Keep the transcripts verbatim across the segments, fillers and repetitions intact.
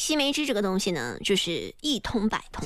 西梅汁这个东西呢，就是一通百通，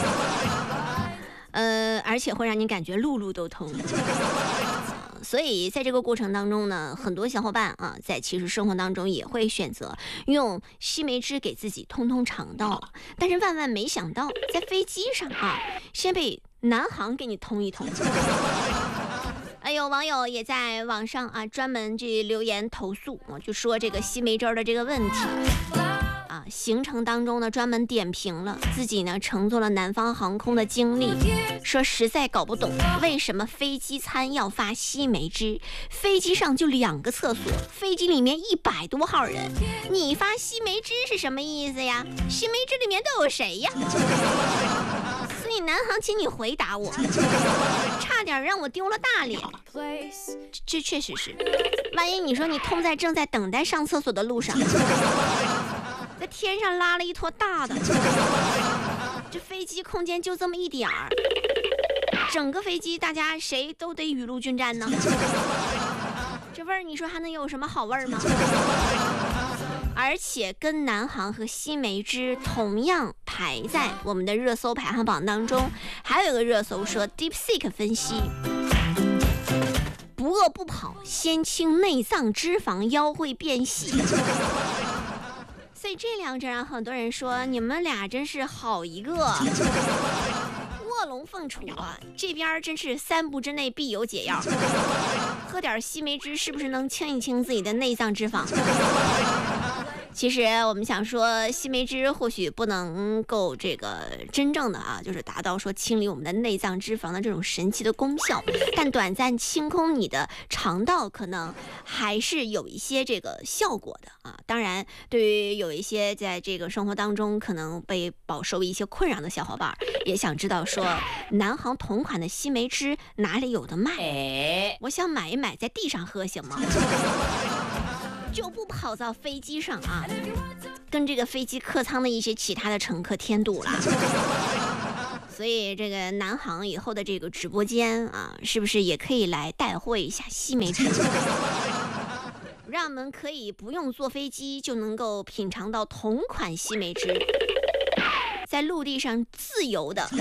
呃，而且会让你感觉路路都通。所以在这个过程当中呢，很多小伙伴啊，在其实生活当中也会选择用西梅汁给自己通通肠道，但是万万没想到，在飞机上啊，先被南航给你通一通。哎，有网友也在网上啊专门去留言投诉，我就说这个西梅汁的这个问题。啊，行程当中呢，专门点评了自己呢乘坐了南方航空的经历，说实在搞不懂为什么飞机餐要发西梅汁，飞机上就两个厕所，飞机里面一百多号人，你发西梅汁是什么意思呀？西梅汁里面都有谁呀？所以南航，请你回答我，差点让我丢了大脸。这, 这确实是，万一你说你通在正在等待上厕所的路上，在天上拉了一坨大的，这飞机空间就这么一点儿，整个飞机大家谁都得雨露均沾呢。这味儿你说还能有什么好味儿吗？而且跟南航和西梅汁同样排在我们的热搜排行榜当中，还有一个热搜说 DeepSeek 分析，不饿不跑，先清内脏脂肪，腰会变细。所以这两者让很多人说，你们俩真是好一个卧龙凤雏啊！这边真是三步之内必有解药，喝点西梅汁是不是能清一清自己的内脏脂肪？其实我们想说，西梅汁或许不能够这个真正的啊，就是达到说清理我们的内脏脂肪的这种神奇的功效，但短暂清空你的肠道，可能还是有一些这个效果的啊。当然，对于有一些在这个生活当中可能被饱受一些困扰的小伙伴，也想知道说，南航同款的西梅汁哪里有的卖？我想买一买，在地上喝行吗？就不跑到飞机上啊，跟这个飞机客舱的一些其他的乘客添堵了。所以这个南航以后的这个直播间啊，是不是也可以来带货一下西梅汁，让我们可以不用坐飞机就能够品尝到同款西梅汁，在陆地上自由的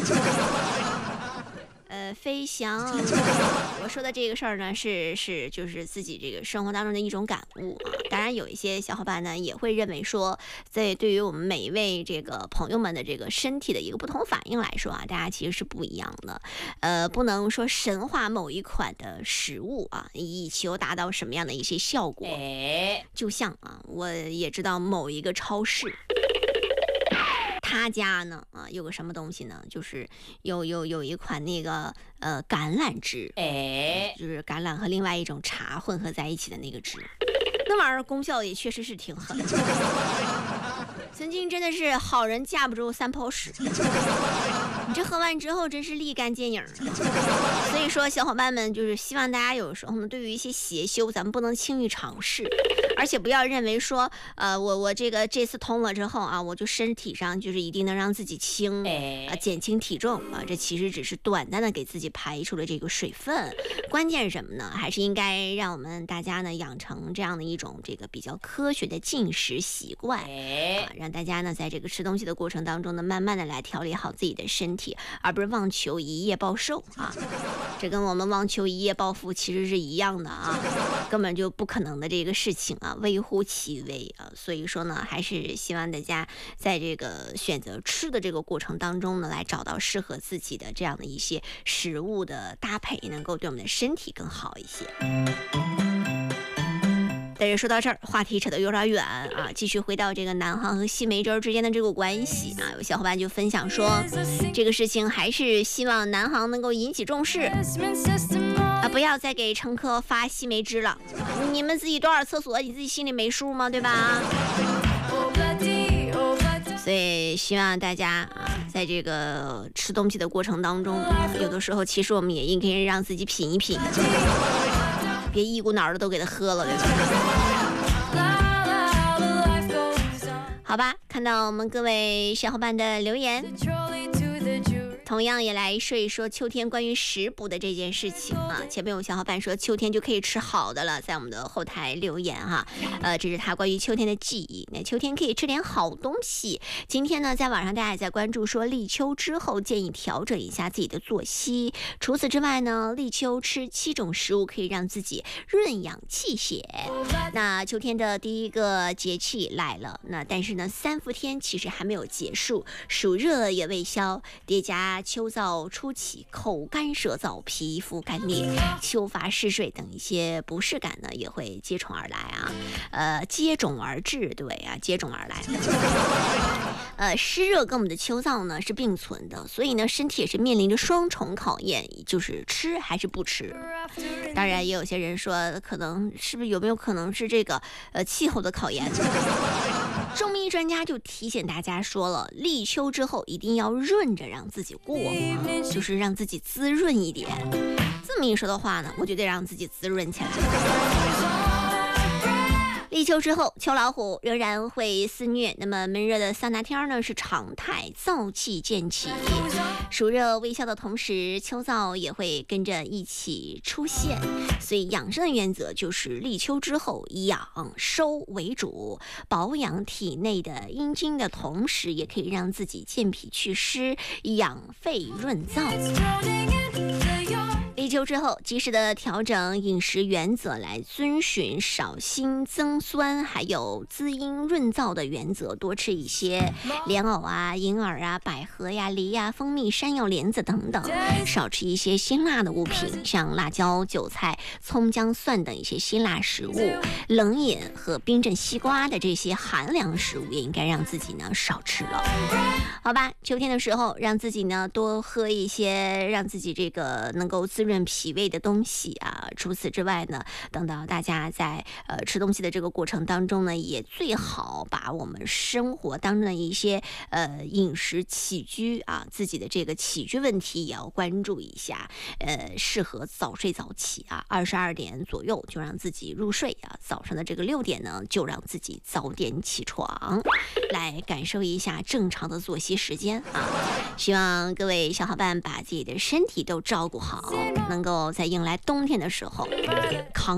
呃，飞翔。我说的这个事儿呢，是是就是自己这个生活当中的一种感悟啊。当然，有一些小伙伴呢也会认为说，在对于我们每一位这个朋友们的这个身体的一个不同反应来说啊，大家其实是不一样的。呃，不能说神化某一款的食物啊，以求达到什么样的一些效果。就像啊，我也知道某一个超市。他家呢啊有个什么东西呢，就是有有有一款那个呃橄榄汁，哎，就是橄榄和另外一种茶混合在一起的那个汁，那玩意儿功效也确实是挺狠。曾经真的是好人架不住三泡屎，你这喝完之后真是立竿见影。所以说小伙伴们，就是希望大家有时候呢，对于一些邪修咱们不能轻易尝试，而且不要认为说呃我我这个这次通了之后啊，我就身体上就是一定能让自己轻啊、呃、减轻体重啊，这其实只是短暂的给自己排出了这个水分。关键是什么呢？还是应该让我们大家呢养成这样的一种这个比较科学的进食习惯啊，让大家呢在这个吃东西的过程当中呢，慢慢的来调理好自己的身体，而不是妄求一夜暴瘦啊。这跟我们妄求一夜暴富其实是一样的啊，根本就不可能的这个事情啊，微乎其微啊。所以说呢，还是希望大家在这个选择吃的这个过程当中呢，来找到适合自己的这样的一些食物的搭配，能够对我们的身体更好一些。但是说到这儿，话题扯得有点远啊，继续回到这个南航和西梅汁之间的这个关系啊，有小伙伴就分享说，这个事情还是希望南航能够引起重视啊，不要再给乘客发西梅汁了，你们自己多少厕所你自己心里没数吗？对吧？所以希望大家啊，在这个吃东西的过程当中，有的时候其实我们也应该让自己品一品，别一股脑儿的都给他喝了，对吧？好吧，看到我们各位小伙伴的留言， 同样也来说一说秋天关于食补的这件事情啊。前面有小伙伴说秋天就可以吃好的了，在我们的后台留言哈、啊，呃，这是他关于秋天的记忆。那秋天可以吃点好东西。今天呢，在网上大家也在关注说立秋之后建议调整一下自己的作息。除此之外呢，立秋吃七种食物可以让自己润养气血。那秋天的第一个节气来了，那但是呢，三伏天其实还没有结束，暑热也未消，叠加秋燥初起，口干舌燥，皮肤干裂，秋乏嗜睡等一些不适感呢，也会接踵而来啊，呃，接踵而至，对啊，接踵而来。呃，湿热跟我们的秋燥呢是并存的，所以呢，身体也是面临着双重考验，就是吃还是不吃。当然，也有些人说，可能是不是有没有可能是这个呃气候的考验？中医专家就提醒大家说了，立秋之后一定要润着让自己过，就是让自己滋润一点。这么一说的话呢，我就得让自己滋润起来。立秋之后，秋老虎仍然会肆虐，那么闷热的桑拿天呢是常态，燥气渐起，暑热微消的同时，秋燥也会跟着一起出现。所以养生的原则就是立秋之后养收为主，保养体内的阴经的同时，也可以让自己健脾祛湿，养肺润燥。立秋之后，及时的调整饮食原则，来遵循少辛增酸，还有滋阴润燥的原则，多吃一些莲藕啊、银耳啊、百合呀、梨呀、蜂蜜、山药、莲子等等，少吃一些辛辣的物品，像辣椒、韭菜、葱姜蒜等一些辛辣食物，冷饮和冰镇西瓜的这些寒凉食物也应该让自己呢少吃了。好吧，秋天的时候让自己呢多喝一些让自己这个能够滋润脾胃的东西啊。除此之外呢，等到大家在呃吃东西的这个过程当中呢，也最好把我们生活当中的一些呃饮食起居啊，自己的这个起居问题也要关注一下。呃，适合早睡早起啊，二十二点左右就让自己入睡啊，早上的这个六点呢就让自己早点起床，来感受一下正常的作息时间啊。希望各位小伙伴把自己的身体都照顾好，能够在迎来冬天的时候扛